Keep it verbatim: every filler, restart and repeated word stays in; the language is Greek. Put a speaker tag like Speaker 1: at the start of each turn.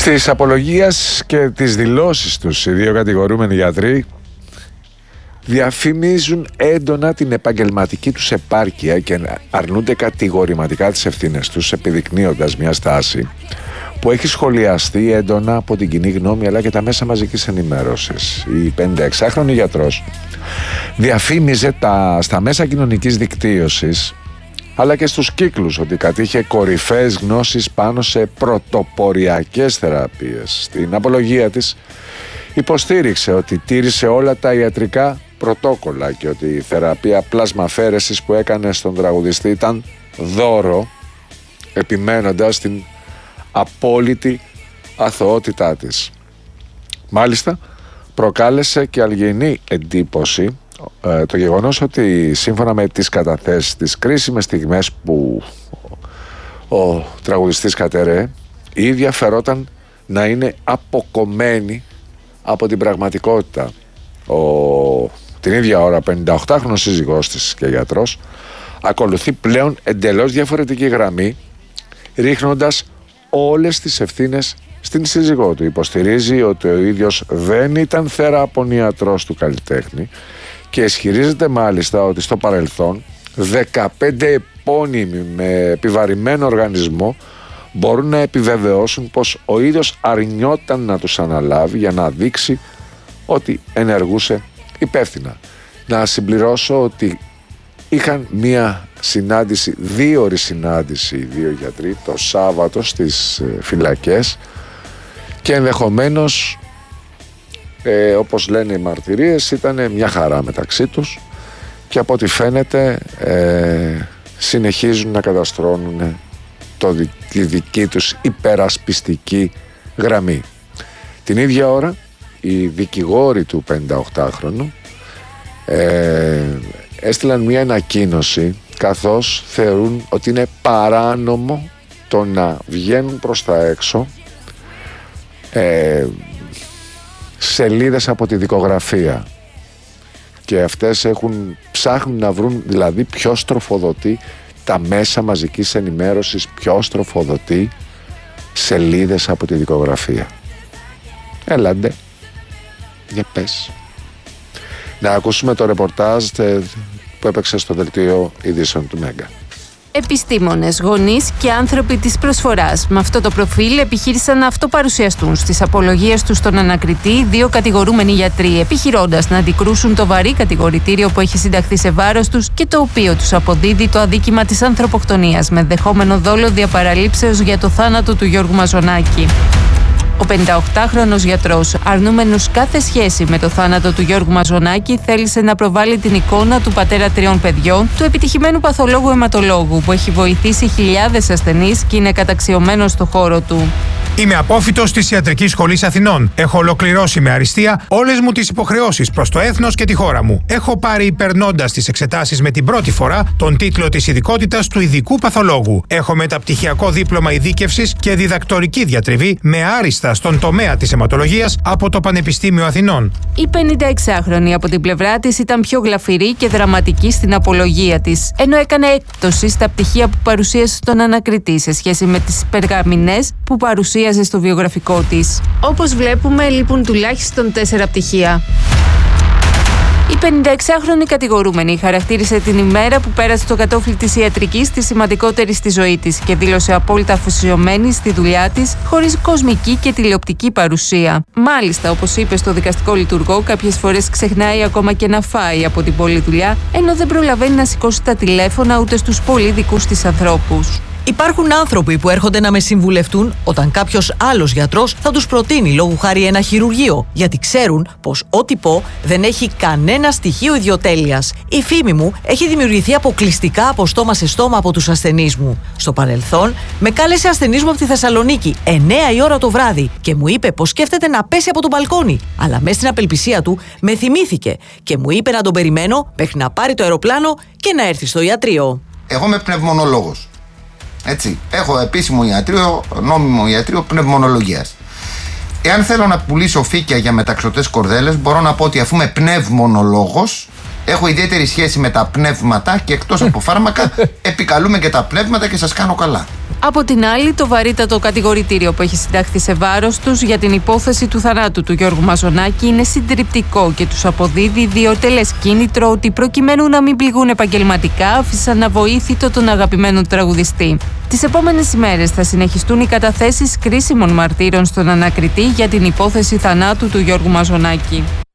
Speaker 1: Στις απολογίες και τις δηλώσεις τους οι δύο κατηγορούμενοι γιατροί διαφημίζουν έντονα την επαγγελματική τους επάρκεια και αρνούνται κατηγορηματικά τις ευθύνες τους, επιδεικνύοντας μια στάση που έχει σχολιαστεί έντονα από την κοινή γνώμη αλλά και τα μέσα μαζικής ενημέρωσης. Η πενηνταεξάχρονη γιατρός διαφήμιζε τα, στα μέσα κοινωνικής δικτύωσης αλλά και στους κύκλους ότι κατήχε κορυφαίες γνώσεις πάνω σε πρωτοποριακές θεραπείες. Στην απολογία της υποστήριξε ότι τήρησε όλα τα ιατρικά πρωτόκολλα και ότι η θεραπεία πλασμαφέρεσης που έκανε στον τραγουδιστή ήταν δώρο, επιμένοντας την απόλυτη αθωότητά της. Μάλιστα, προκάλεσε και αλγινή εντύπωση ε, το γεγονός ότι σύμφωνα με τις καταθέσεις της, κρίσιμες στιγμές που ο, ο τραγουδιστής κατέρεε, η ίδια φερόταν να είναι αποκομμένη από την πραγματικότητα. Ο, την ίδια ώρα πενηνταοκτάχρονος σύζυγός της και γιατρός ακολουθεί πλέον εντελώς διαφορετική γραμμή, ρίχνοντας όλες τις ευθύνες στην σύζυγό του. Υποστηρίζει ότι ο ίδιος δεν ήταν θεραπονιατρός του καλλιτέχνη και ισχυρίζεται μάλιστα ότι στο παρελθόν δεκαπέντε επώνυμοι με επιβαρημένο οργανισμό μπορούν να επιβεβαιώσουν πως ο ίδιος αρνιόταν να τους αναλάβει για να δείξει ότι ενεργούσε υπεύθυνα. Να συμπληρώσω ότι είχαν μία συνάντηση, δύο συνάντηση οι δύο γιατροί το Σάββατο στις φυλακές και ενδεχομένως ε, όπως λένε οι μαρτυρίες ήταν μια χαρά μεταξύ τους και από ό,τι φαίνεται ε, συνεχίζουν να καταστρώνουν το, τη δική τους υπερασπιστική γραμμή. Την ίδια ώρα οι δικηγόροι του πενηνταοκτάχρονου ε, έστειλαν μια ανακοίνωση καθώς θεωρούν ότι είναι παράνομο το να βγαίνουν προς τα έξω ε, σελίδες από τη δικογραφία και αυτές έχουν, ψάχνουν να βρουν δηλαδή ποιος τροφοδοτεί τα μέσα μαζικής ενημέρωσης, ποιος τροφοδοτεί σελίδες από τη δικογραφία. Έλαντε, για πες. Να ακούσουμε το ρεπορτάζ που έπαιξε στο δελτίο ειδήσεων του Μέγκα.
Speaker 2: Επιστήμονες, γονείς και άνθρωποι της προσφοράς με αυτό το προφίλ επιχείρησαν να αυτοπαρουσιαστούν στις απολογίες τους στον ανακριτή δύο κατηγορούμενοι γιατροί, επιχειρώντας να αντικρούσουν το βαρύ κατηγορητήριο που έχει συνταχθεί σε βάρος τους και το οποίο τους αποδίδει το αδίκημα της ανθρωποκτονίας με ενδεχόμενο δόλο διαπαραλήψεως για το θάνατο του Γιώργου Μαζονάκη. Ο πενηνταοκτάχρονος γιατρός, αρνούμενος κάθε σχέση με το θάνατο του Γιώργου Μαζονάκη, θέλησε να προβάλλει την εικόνα του πατέρα τριών παιδιών, του επιτυχημένου παθολόγου αιματολόγου που έχει βοηθήσει χιλιάδες ασθενείς και είναι καταξιωμένος στο χώρο του.
Speaker 3: Είμαι απόφοιτος της Ιατρικής Σχολής Αθηνών. Έχω ολοκληρώσει με αριστεία όλες μου τις υποχρεώσεις προς το έθνος και τη χώρα μου. Έχω πάρει, περνώντας τις εξετάσεις με την πρώτη φορά, τον τίτλο της ειδικότητας του ειδικού παθολόγου. Έχω μεταπτυχιακό δίπλωμα ειδίκευσης και διδακτορική διατριβή με άριστα στον τομέα της αιματολογίας από το Πανεπιστήμιο Αθηνών.
Speaker 2: Η πενηνταεξάχρονη από την πλευρά της ήταν πιο γλαφυρή και δραματική στην απολογία της, ενώ έκανε έκπτωση στα πτυχία που παρουσίασε στον ανακριτή σε σχέση με τις περγαμηνές που παρουσίασε στο βιογραφικό της. Όπως βλέπουμε, λείπουν τουλάχιστον τέσσερα πτυχία. Η πενηνταεξάχρονη κατηγορούμενη χαρακτήρισε την ημέρα που πέρασε στο κατόφλι της ιατρικής τη σημαντικότερη στη ζωή της και δήλωσε απόλυτα αφοσιωμένη στη δουλειά της, χωρίς κοσμική και τηλεοπτική παρουσία. Μάλιστα, όπως είπε στο δικαστικό λειτουργό, κάποιες φορές ξεχνάει ακόμα και να φάει από την πολλή δουλειά, ενώ δεν προλαβαίνει να σηκώσει τα τηλέφωνα ούτε στους πολύ δικούς της ανθρώπους.
Speaker 4: Υπάρχουν άνθρωποι που έρχονται να με συμβουλευτούν όταν κάποιος άλλος γιατρός θα τους προτείνει λόγου χάρη ένα χειρουργείο, γιατί ξέρουν πως ό,τι πω δεν έχει κανένα στοιχείο ιδιοτέλειας. Η φήμη μου έχει δημιουργηθεί αποκλειστικά από στόμα σε στόμα από τους ασθενείς μου. Στο παρελθόν, με κάλεσε ασθενής μου από τη Θεσσαλονίκη εννέα η ώρα το βράδυ και μου είπε πως σκέφτεται να πέσει από τον μπαλκόνι. Αλλά μέσα στην απελπισία του με θυμήθηκε και μου είπε να τον περιμένω μέχρι να πάρει το αεροπλάνο και να έρθει στο ιατρείο.
Speaker 5: Εγώ είμαι πνευμονολόγος. Έτσι, έχω επίσημο ιατρείο, νόμιμο ιατρείο πνευμονολογίας. Εάν θέλω να πουλήσω φύκια για μεταξωτές κορδέλες, μπορώ να πω ότι αφού είμαι πνευμονολόγος, Έχω ιδιαίτερη σχέση με τα πνεύματα και εκτός από φάρμακα επικαλούμε και τα πνεύματα και σας κάνω καλά.
Speaker 2: Από την άλλη, το βαρύτατο κατηγορητήριο που έχει συνταχθεί σε βάρος τους για την υπόθεση του θανάτου του Γιώργου Μαζονάκη είναι συντριπτικό και τους αποδίδει ιδιωτελές κίνητρο ότι προκειμένου να μην πληγούν επαγγελματικά άφησαν αβοήθητο τον αγαπημένο τραγουδιστή. Τις επόμενες ημέρες θα συνεχιστούν οι καταθέσεις κρίσιμων μαρτύρων στον ανακριτή για την υπόθεση θανάτου του Γιώργου Μαζονάκη.